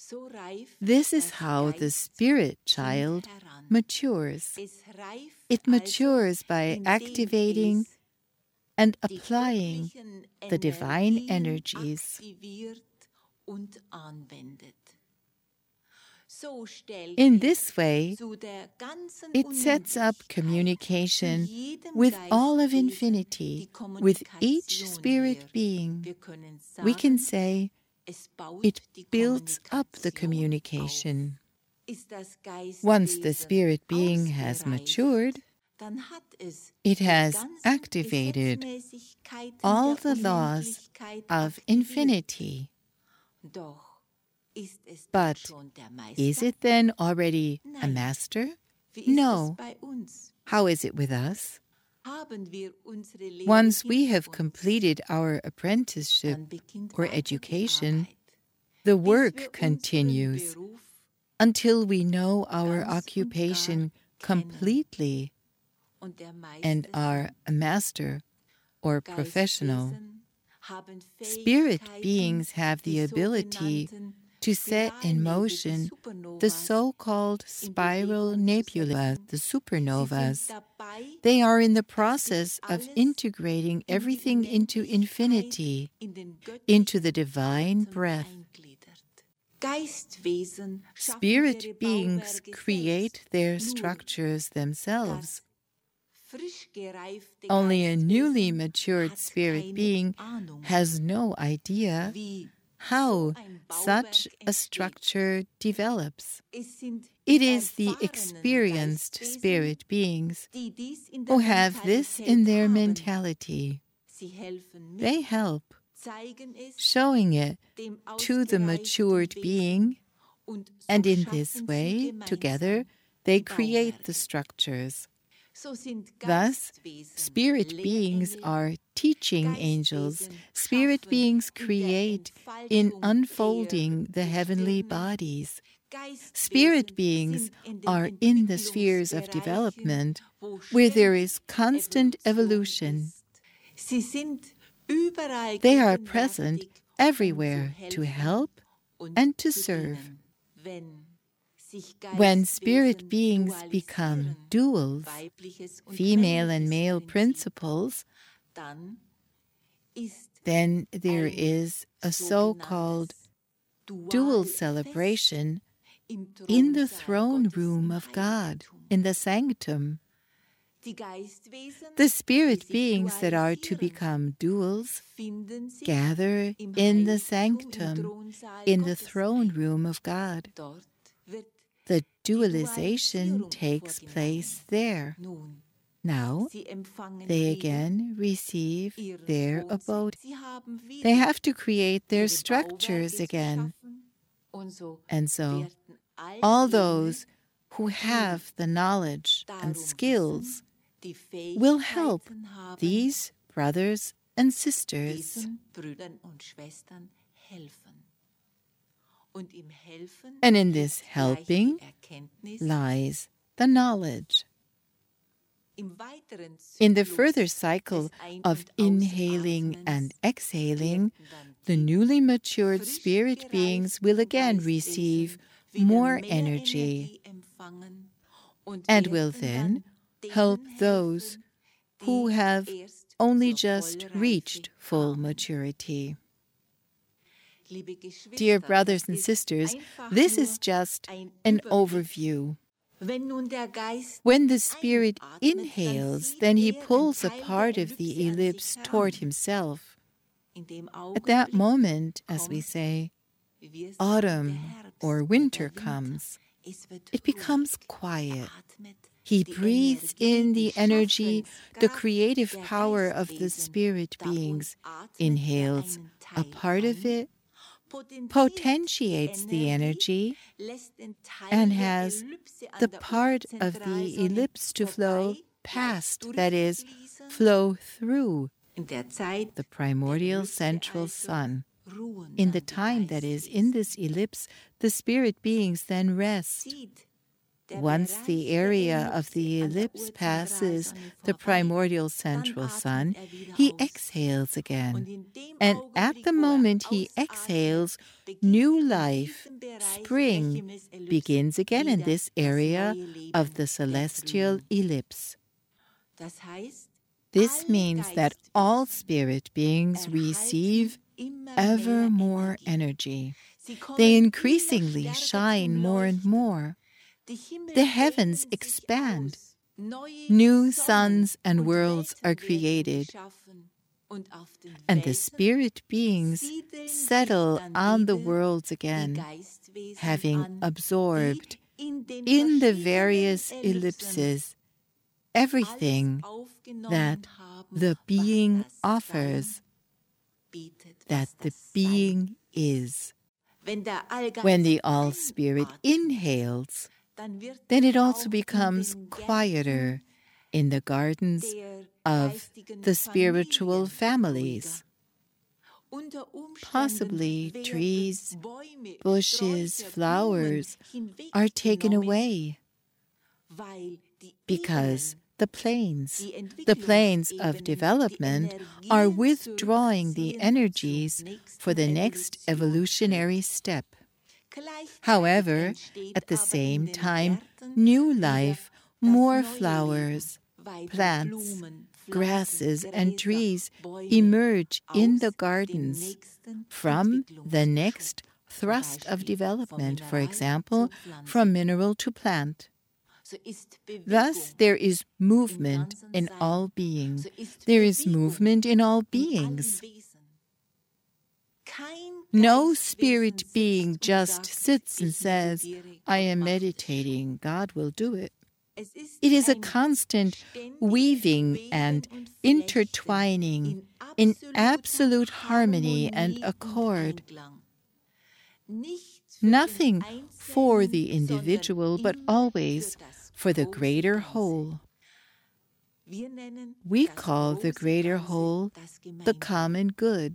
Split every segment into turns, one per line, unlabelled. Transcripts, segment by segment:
This is how the spirit child matures. It matures by activating and applying the divine energies. In this way, it sets up communication with all of infinity, with each spirit being. We can say it builds up the communication. Once the spirit being has matured, it has activated all the laws of infinity. But is it then already a master? No. How is it with us? Once we have completed our apprenticeship or education, the work continues until we know our occupation completely and are a master or professional. Spirit beings have the ability to set in motion the so-called spiral nebulae, the supernovas. They are in the process of integrating everything into infinity, into the divine breath. Spirit beings create their structures themselves. Only a newly matured spirit being has no idea how such a structure develops. It is the experienced spirit beings who have this in their mentality. They help, showing it to the matured being, and in this way, together, they create the structures. Thus, spirit beings are teaching angels. Spirit beings create in unfolding the heavenly bodies. Spirit beings are in the spheres of development where there is constant evolution. They are present everywhere to help and to serve. When spirit beings become duals, female and male principles, then there is a so-called dual celebration in the throne room of God, in the sanctum. The spirit beings that are to become duals gather in the sanctum, in the throne room of God. The dualization takes place there. Now, they again receive their abode. They have to create their structures again. And so, all those who have the knowledge and skills will help these brothers and sisters. And in this helping lies the knowledge. In the further cycle of inhaling and exhaling, the newly matured spirit beings will again receive more energy and will then help those who have only just reached full maturity. Dear brothers and sisters, this is just an overview. When the spirit inhales, then he pulls a part of the ellipse toward himself. At that moment, as we say, autumn or winter comes. It becomes quiet. He breathes in the energy, the creative power of the spirit beings, inhales a part of it, potentiates the energy, and has the part of the ellipse to flow past, that is, flow through the primordial central sun. In the time that is in this ellipse, the spirit beings then rest. Once the area of the ellipse passes the primordial central sun, he exhales again. And at the moment he exhales, new life spring begins again in this area of the celestial ellipse. This means that all spirit beings receive ever more energy. They increasingly shine more and more. The heavens expand. New suns and worlds are created. And the spirit beings settle on the worlds again, having absorbed in the various ellipses everything that the being offers, that the being is. When the All-Spirit inhales, then it also becomes quieter in the gardens of the spiritual families. Possibly trees, bushes, flowers are taken away because the planes of development are withdrawing the energies for the next evolutionary step. However, at the same time, new life, more flowers, plants, grasses, and trees emerge in the gardens from the next thrust of development, for example, from mineral to plant. Thus, there is movement in all beings. There is movement in all beings. No spirit being just sits and says, I am meditating, God will do it. It is a constant weaving and intertwining in absolute harmony and accord. Nothing for the individual, but always for the greater whole. We call the greater whole the common good.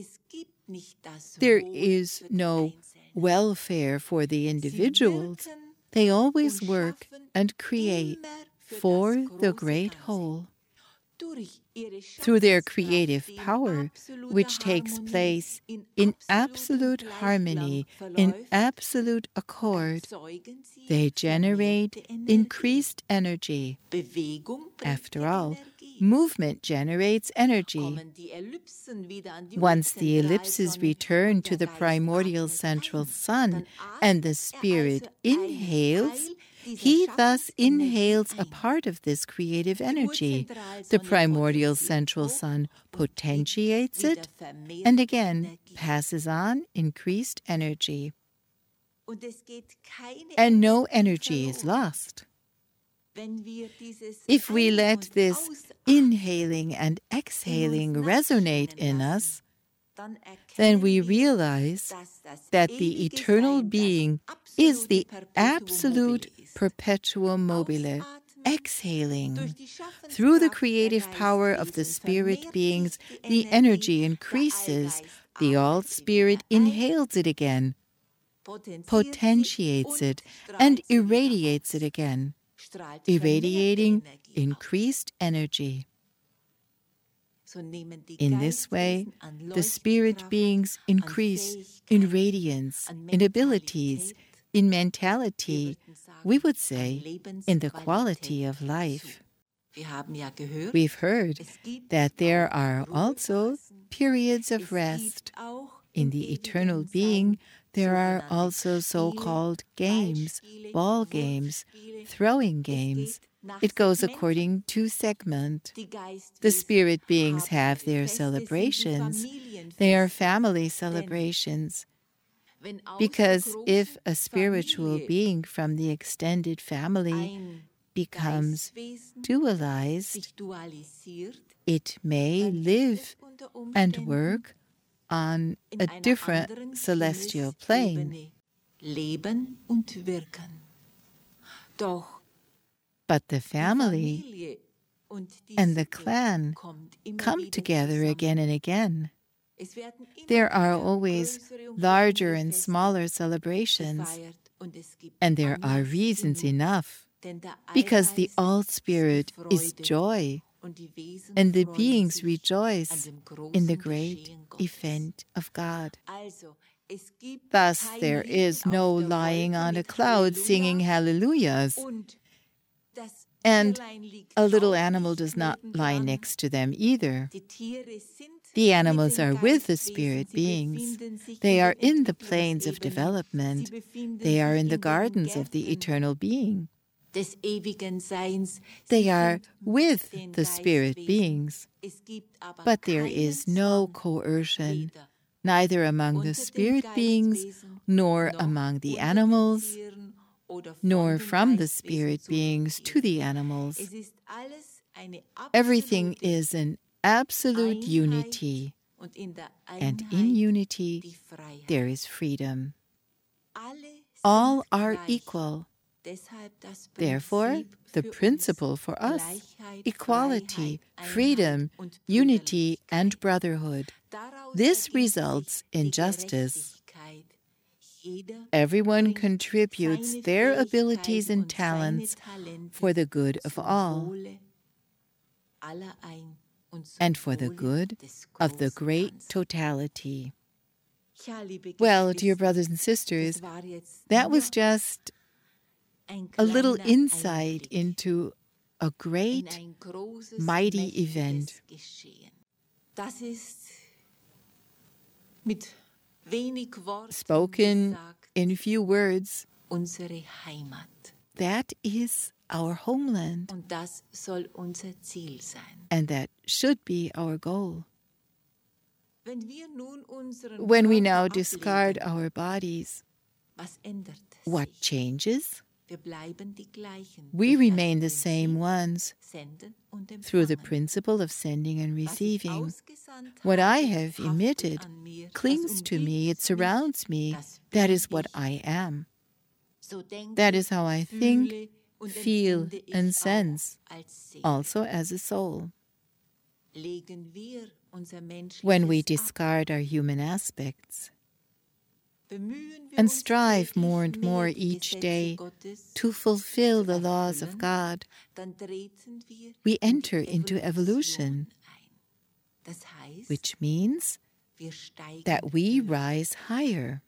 There is no welfare for the individuals. They always work and create for the great whole. Through their creative power, which takes place in absolute harmony, in absolute accord, they generate increased energy. After all, movement generates energy. Once the ellipses return to the primordial central sun and the spirit inhales, he thus inhales a part of this creative energy. The primordial central sun potentiates it and again passes on increased energy. And no energy is lost. If we let this inhaling and exhaling resonate in us, then we realize that the eternal being is the absolute perpetuum mobile, exhaling. Through the creative power of the spirit beings, the energy increases. The All-Spirit inhales it again, potentiates it, and irradiates it again, irradiating increased energy. In this way, the spirit beings increase in radiance, in abilities, in mentality, we would say, in the quality of life. We've heard that there are also periods of rest. In the eternal being, there are also so-called games, ball games, throwing games. It goes according to segment. The spirit beings have their celebrations. They are family celebrations. Because if a spiritual being from the extended family becomes dualized, it may live and work on a different celestial plane. But the family and the clan come together again and again. There are always larger and smaller celebrations, and there are reasons enough, because the All-Spirit is joy, and the beings rejoice in the great event of God. Thus there is no lying on a cloud singing hallelujahs, and a little animal does not lie next to them either. The animals are with the spirit beings. They are in the planes of development. They are in the gardens of the eternal being. They are with the spirit beings. But there is no coercion, neither among the spirit beings, nor among the animals, nor from the spirit beings to the animals. Everything is an absolute unity, and in unity there is freedom. All are equal. Therefore, the principle for us, equality, freedom, unity, and brotherhood. This results in justice. Everyone contributes their abilities and talents for the good of all, and for the good of the great totality. Well, dear brothers and sisters, that was just a little insight into a great, mighty event. Spoken in few words, that is our homeland, and that should be our goal. When we now discard our bodies, what changes? We remain the same ones through the principle of sending and receiving. What I have emitted clings to me, it surrounds me. That is what I am. That is how I think, feel, and sense, also as a soul. When we discard our human aspects and strive more and more each day to fulfill the laws of God, we enter into evolution, which means that we rise higher.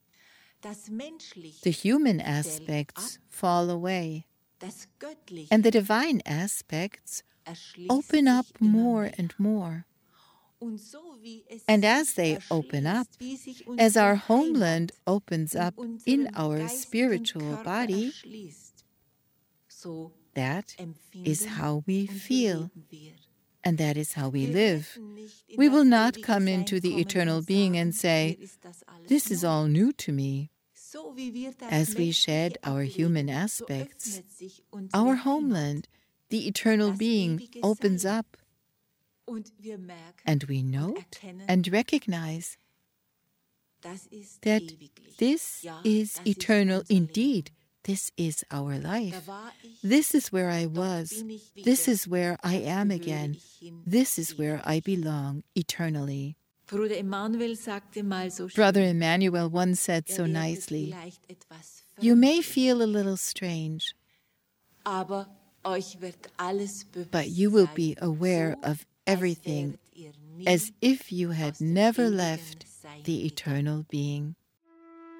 The human aspects fall away, and the divine aspects open up more and more. And as they open up, as our homeland opens up in our spiritual body, that is how we feel, and that is how we live. We will not come into the eternal being and say, "This is all new to me." As we shed our human aspects, our homeland, the eternal being, opens up, and we note and recognize that this is eternal indeed. This is our life. This is where I was. This is where I am again. This is where I belong eternally. Brother Emmanuel once said so nicely, "You may feel a little strange, but you will be aware of everything as if you had never left the eternal being."